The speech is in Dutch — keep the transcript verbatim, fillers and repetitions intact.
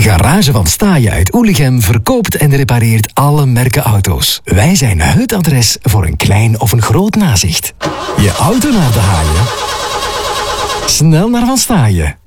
Garage van Staaien uit Oelichem verkoopt en repareert alle merken auto's. Wij zijn het adres voor een klein of een groot nazicht. Je auto naar de haaien? Snel naar Van Staaien.